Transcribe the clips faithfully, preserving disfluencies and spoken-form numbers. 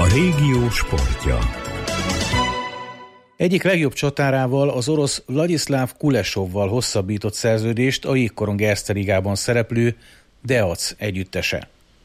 régió sportja. Egyik legjobb csatárával, az orosz Vladislav Kuleshovval hosszabbított szerződést a jégkorong Erste ligában szereplő Deac együttese.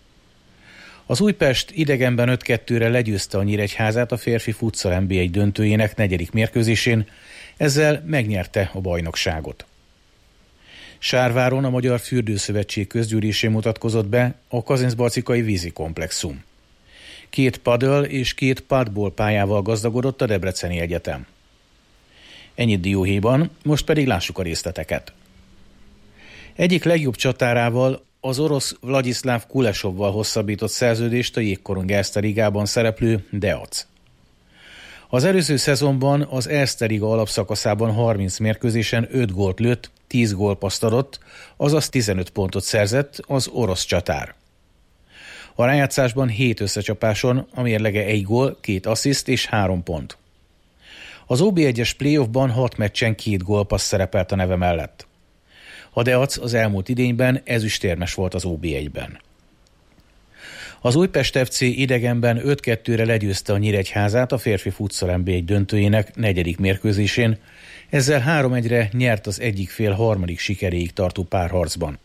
Az Újpest idegenben öt kettőre legyőzte a Nyíregyházát a férfi futsal en bé egy döntőjének negyedik mérkőzésén, ezzel megnyerte a bajnokságot. Sárváron a Magyar Fürdőszövetség közgyűlésén mutatkozott be a Kazincbarcikai vízikomplexum. Két paddle és két padból pályával gazdagodott a Debreceni Egyetem. Ennyit dióhéjban, most pedig lássuk a részleteket. Egyik legjobb csatárával, az orosz Vladislav Kuleshovval hosszabbított szerződést a jégkorong Erste ligában szereplő Deac. Az előző szezonban az Erste liga alapszakaszában harminc mérkőzésen öt gólt lőtt, tíz gólpasszt adott, azaz tizenöt pontot szerzett az orosz csatár. A rájátszásban hét összecsapáson a mérlege egy gól, két assziszt és három pont. Az o bé egyes playoffban hat meccsen két gólpassz szerepelt a neve mellett. A Deac az elmúlt idényben ezüstérmes volt az o bé egyben. Az Újpest ef cé idegenben öt kettőre legyőzte a Nyíregyházát a férfi futsal en bé egy döntőjének negyedik mérkőzésén, ezzel három egyre nyert az egyik fél harmadik sikeréig tartó párharcban.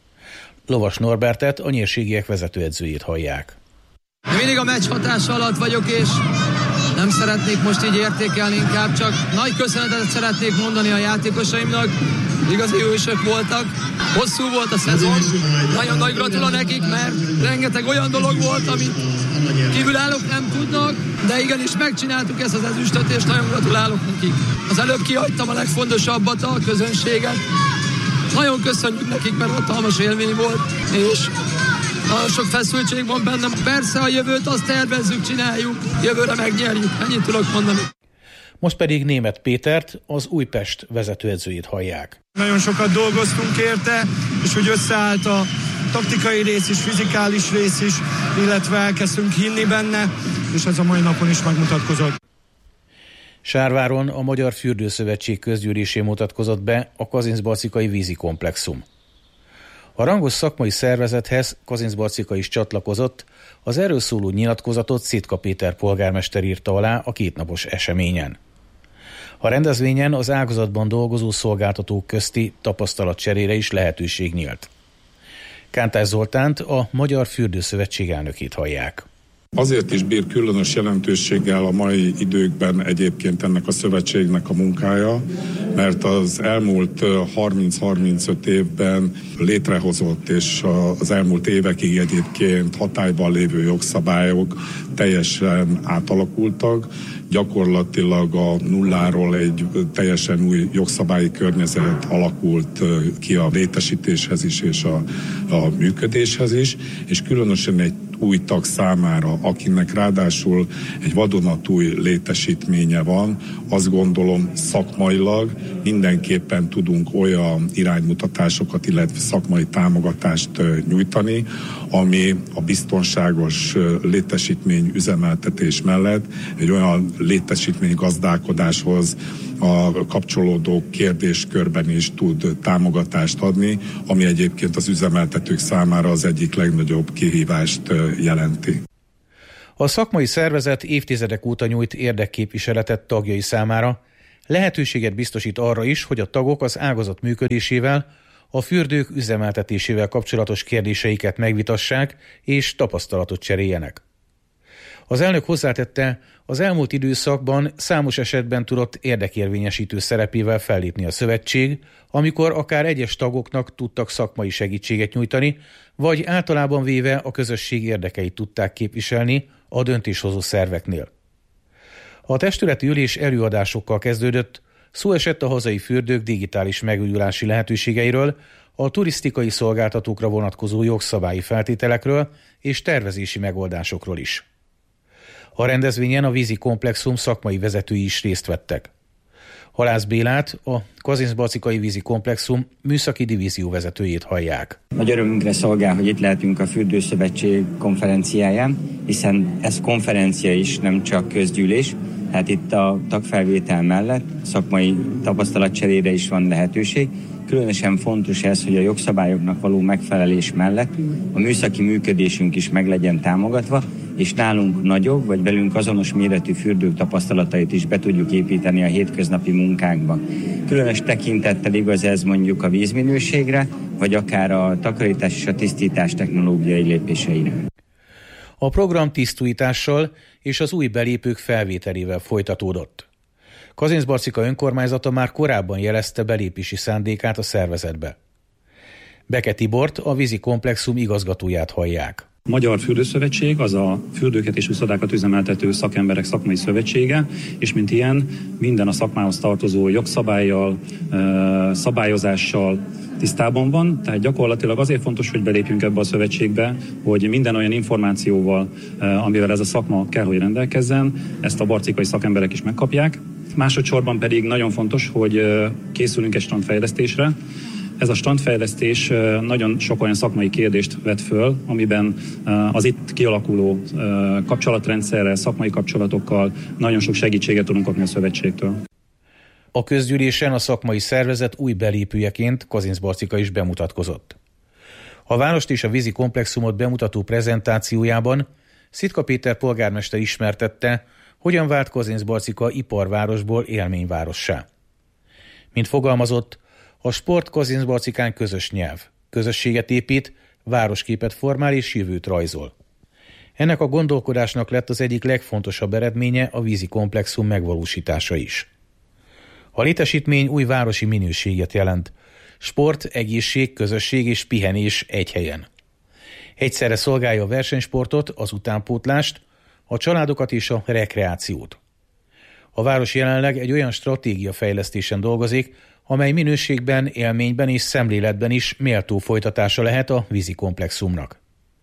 Lovas Norbertet, a nyírségiek vezetőedzőjét hallják. Mindig a meccs hatása alatt vagyok, és nem szeretnék most így értékelni, inkább csak nagy köszönetet szeretnék mondani a játékosaimnak. Igazi hősök voltak, hosszú volt a szezon, nagyon nagy gratula nekik, mert rengeteg olyan dolog volt, amit kívülállók nem tudnak, de igenis megcsináltuk ezt az ezüstöt, és nagyon gratulálok nekik. Az előbb kihagytam a legfontosabbat, a közönséget. Nagyon köszönjük nekik, mert hatalmas élmény volt, és nagyon sok feszültség van bennem. Persze a jövőt azt tervezzük, csináljuk, jövőre megnyerjük, ennyit tudok mondani. Most pedig Németh Pétert, az Újpest vezetőedzőjét hallják. Nagyon sokat dolgoztunk érte, és hogy összeállt a taktikai rész is, fizikális rész is, illetve elkezdtünk hinni benne, és ez a mai napon is megmutatkozott. Sárváron a Magyar Fürdőszövetség közgyűlésén mutatkozott be a Kazincbarcikai vízikomplexum. A rangos szakmai szervezethez Kazincbarcika is csatlakozott, az erről szóló nyilatkozatot Szitka Péter polgármester írta alá a kétnapos eseményen. A rendezvényen az ágazatban dolgozó szolgáltatók közti tapasztalatcserére is lehetőség nyílt. Kántás Zoltánt, a Magyar Fürdőszövetség elnökét hallják. Azért is bír különös jelentőséggel a mai időkben egyébként ennek a szövetségnek a munkája, mert az elmúlt harminc-harmincöt évben létrehozott és az elmúlt évekig egyébként hatályban lévő jogszabályok teljesen átalakultak. Gyakorlatilag a nulláról egy teljesen új jogszabályi környezet alakult ki a létesítéshez is és a, a működéshez is, és különösen egy új tag számára, akinek ráadásul egy vadonatúj létesítménye van, azt gondolom szakmailag mindenképpen tudunk olyan iránymutatásokat, illetve szakmai támogatást nyújtani, ami a biztonságos létesítmény üzemeltetés mellett egy olyan létesítmény gazdálkodáshoz a kapcsolódó kérdéskörben is tud támogatást adni, ami egyébként az üzemeltetők számára az egyik legnagyobb kihívást jelenti. A szakmai szervezet évtizedek óta nyújt érdekképviseletet tagjai számára, lehetőséget biztosít arra is, hogy a tagok az ágazat működésével, a fürdők üzemeltetésével kapcsolatos kérdéseiket megvitassák és tapasztalatot cseréljenek. Az elnök hozzátette, az elmúlt időszakban számos esetben tudott érdekérvényesítő szerepével fellépni a szövetség, amikor akár egyes tagoknak tudtak szakmai segítséget nyújtani, vagy általában véve a közösség érdekeit tudták képviselni a döntéshozó szerveknél. A testületi ülés előadásokkal kezdődött, szó esett a hazai fürdők digitális megújulási lehetőségeiről, a turisztikai szolgáltatókra vonatkozó jogszabályi feltételekről és tervezési megoldásokról is. A rendezvényen a vízikomplexum szakmai vezetői is részt vettek. Halász Bélát, a Kazincbarcikai vízikomplexum műszaki divízió vezetőjét hallják. Nagy örömünkre szolgál, hogy itt lehetünk a Fürdőszövetség konferenciáján, hiszen ez konferencia is, nem csak közgyűlés. Hát itt a tagfelvétel mellett szakmai tapasztalatcserére is van lehetőség. Különösen fontos ez, hogy a jogszabályoknak való megfelelés mellett a műszaki működésünk is meg legyen támogatva, és nálunk nagyobb, vagy velünk azonos méretű fürdők tapasztalatait is be tudjuk építeni a hétköznapi munkánkba. Különös tekintettel igaz ez mondjuk a vízminőségre, vagy akár a takarítás és a tisztítás technológiai lépéseire. A program tisztújítással és az új belépők felvételével folytatódott. Kazincbarcika önkormányzata már korábban jelezte belépési szándékát a szervezetbe. Beke Tibort, a vízi komplexum igazgatóját hallják. A Magyar Fürdőszövetség az a fürdőket és uszodákat üzemeltető szakemberek szakmai szövetsége, és mint ilyen minden a szakmához tartozó jogszabállyal, szabályozással tisztában van, tehát gyakorlatilag azért fontos, hogy belépjünk ebbe a szövetségbe, hogy minden olyan információval, amivel ez a szakma kell, hogy rendelkezzen, ezt a barcikai szakemberek is megkapják. Másodszorban pedig nagyon fontos, hogy készülünk egy strandfejlesztésre. Ez a strandfejlesztés nagyon sok olyan szakmai kérdést vet föl, amiben az itt kialakuló kapcsolatrendszerrel, szakmai kapcsolatokkal nagyon sok segítséget tudunk kapni a szövetségtől. A közgyűlésen a szakmai szervezet új belépőjeként Kazincbarcika is bemutatkozott. A várost és a vízi komplexumot bemutató prezentációjában Szitka Péter polgármester ismertette, hogyan vált Kazincbarcika iparvárosból élményvárossá. Mint fogalmazott, a sport Kazincbarcikán közös nyelv, közösséget épít, városképet formál és jövőt rajzol. Ennek a gondolkodásnak lett az egyik legfontosabb eredménye a vízi komplexum megvalósítása is. A létesítmény új városi minőséget jelent. Sport, egészség, közösség és pihenés egy helyen. Egyszerre szolgálja a versenysportot, az utánpótlást, a családokat és a rekreációt. A város jelenleg egy olyan stratégiafejlesztésen dolgozik, amely minőségben, élményben és szemléletben is méltó folytatása lehet a vízi komplexumnak.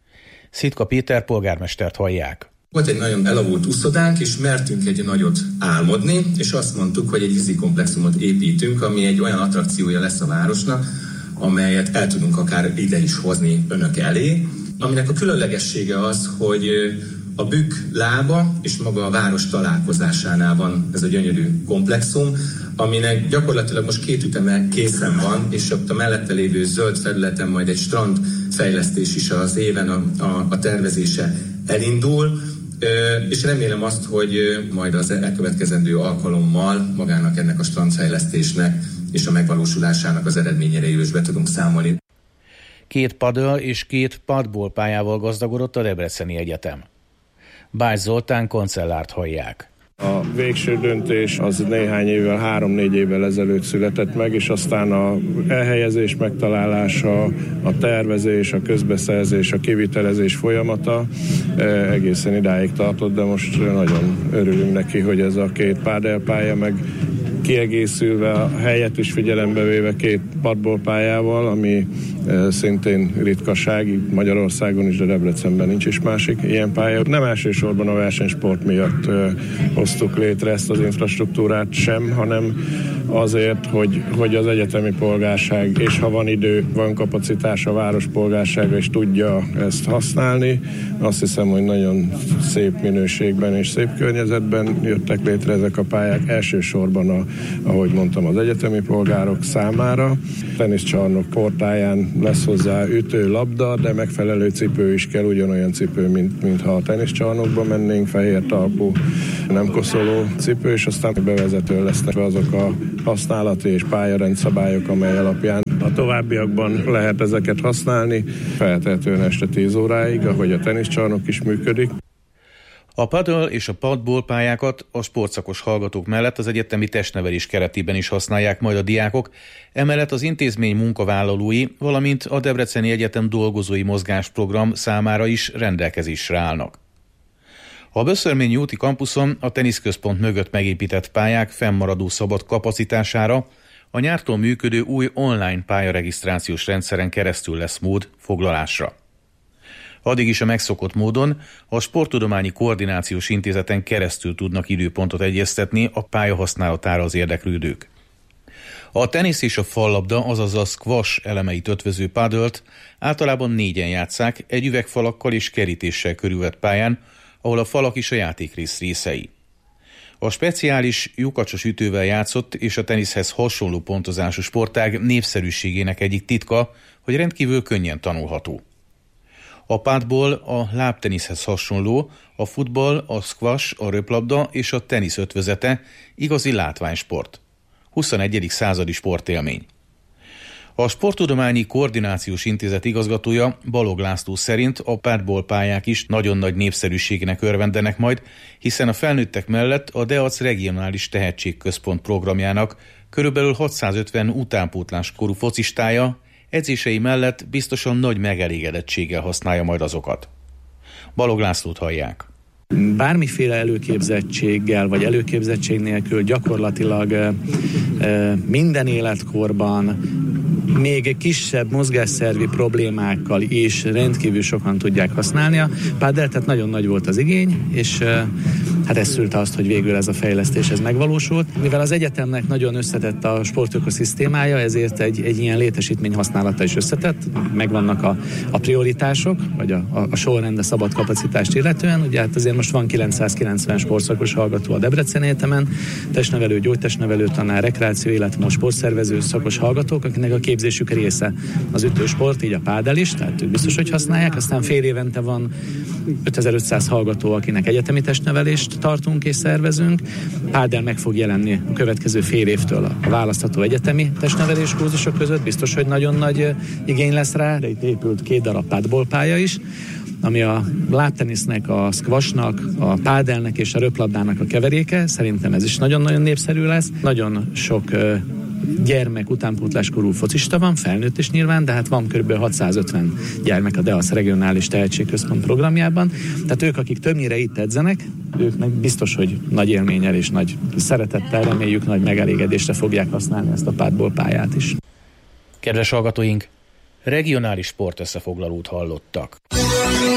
Szitka Péter polgármestert hallják. Volt egy nagyon elavult uszodánk, és mertünk egy nagyot álmodni, és azt mondtuk, hogy egy vízi komplexumot építünk, ami egy olyan attrakciója lesz a városnak, amelyet el tudunk akár ide is hozni önök elé, aminek a különlegessége az, hogy a bükk lába és maga a város találkozásánál van ez a gyönyörű komplexum, aminek gyakorlatilag most két üteme készen van, és ott a mellette lévő zöld felületen majd egy strand fejlesztés is az éven a, a, a tervezése elindul, és remélem azt, hogy majd az elkövetkezendő alkalommal magának ennek a strandfejlesztésnek és a megvalósulásának az eredményére is be tudunk számolni. Két paddle és két padból pályával gazdagodott a Debreceni Egyetem. Bács Zoltán kancellárt hallják. A végső döntés az néhány évvel, három-négy évvel ezelőtt született meg, és aztán a elhelyezés megtalálása, a tervezés, a közbeszerzés, a kivitelezés folyamata egészen idáig tartott, de most nagyon örülünk neki, hogy ez a két pádelpálya meg kiegészülve, a helyet is figyelembe véve két padbolpályával, ami szintén ritkaság, Magyarországon is, de Debrecenben nincs is másik ilyen pálya. Nem elsősorban a versenysport miatt hoztuk létre ezt az infrastruktúrát sem, hanem azért, hogy, hogy az egyetemi polgárság, és ha van idő, van kapacitás a város polgársága, és tudja ezt használni. Azt hiszem, hogy nagyon szép minőségben és szép környezetben jöttek létre ezek a pályák, elsősorban a, ahogy mondtam, az egyetemi polgárok számára. Teniszcsarnok portáján lesz hozzá ütő, labda, de megfelelő cipő is kell, ugyanolyan cipő, mint, mint ha a teniszcsarnokba mennénk, fehér talpú, nem koszoló cipő, és aztán bevezető lesznek azok a használati és pályarendszabályok, amely alapján a továbbiakban lehet ezeket használni, feltehetően este tíz óráig, ahogy a teniszcsarnok is működik. A paddle és a padból pályákat a sportszakos hallgatók mellett az egyetemi testnevelés keretében is használják majd a diákok, emellett az intézmény munkavállalói, valamint a Debreceni Egyetem dolgozói mozgásprogram számára is rendelkezésre állnak. A Böszörményi úti kampuszon a teniszközpont mögött megépített pályák fennmaradó szabad kapacitására a nyártól működő új online pályaregisztrációs rendszeren keresztül lesz mód foglalásra. Addig is a megszokott módon a Sporttudományi Koordinációs Intézeten keresztül tudnak időpontot egyeztetni a pályahasználatára az érdeklődők. A tenisz és a fallabda, azaz a squash elemeit ötvöző paddle-t általában négyen játsszák egy üvegfalakkal és kerítéssel körülvett pályán, ahol a falak is a játékrész részei. A speciális lyukacsos ütővel játszott és a teniszhez hasonló pontozású sportág népszerűségének egyik titka, hogy rendkívül könnyen tanulható. A pádból a lábteniszhez hasonló, a futball, a squash, a röplabda és a tenisz ötvözete, igazi látványsport. huszonegyedik századi sportélmény. A Sporttudományi Koordinációs Intézet igazgatója, Balog László szerint a pádból pályák is nagyon nagy népszerűségnek örvendenek majd, hiszen a felnőttek mellett a DEAC regionális tehetségközpont programjának körülbelül hatszázötven utánpótlás korú focistája edzései mellett biztosan nagy megelégedettséggel használja majd azokat. Balog Lászlót hallják. Bármiféle előképzettséggel vagy előképzettség nélkül gyakorlatilag e, e, minden életkorban még kisebb mozgásszervi problémákkal is rendkívül sokan tudják használni a pádelt, tehát nagyon nagy volt az igény, és e, hát ez szülte azt, hogy végül ez a fejlesztés ez megvalósult. Mivel az egyetemnek nagyon összetett a sportökoszisztémája, ezért egy, egy ilyen létesítmény használata is összetett, megvannak a, a prioritások, vagy a, a, a sorrend a szabad kapacitást illetően, ugye hát azért most van kilencszázkilencven sportszakos hallgató a Debreceni Egyetemen, testnevelő, gyógytestnevelő tanár, rekreáció, életmód, sportszervező szakos hallgatók, akinek a képzésük része az ütősport, így a pádel is, tehát ők biztos, hogy használják, aztán fél évente van ötezer-ötszáz hallgató, akinek egyetemi testnevelést tartunk és szervezünk. Pádel meg fog jelenni a következő fél évtől a választható egyetemi testnevelés kurzusok között, biztos, hogy nagyon nagy igény lesz rá, de itt épült két darab pádból pálya is, ami a lábtenisznek, a squashnak, a pádelnek és a röplabdának a keveréke. Szerintem ez is nagyon-nagyon népszerű lesz. Nagyon sok uh, gyermek utánpótláskorú focista van, felnőtt is nyilván, de hát van kb. hatszázötven gyermek a DEAC regionális tehetségközpont programjában. Tehát ők, akik többnyire itt edzenek, őknek biztos, hogy nagy élménnyel és nagy szeretettel, reméljük nagy megelégedésre fogják használni ezt a pádból pályát is. Kedves hallgatóink, regionális sportösszefoglalót hallottak.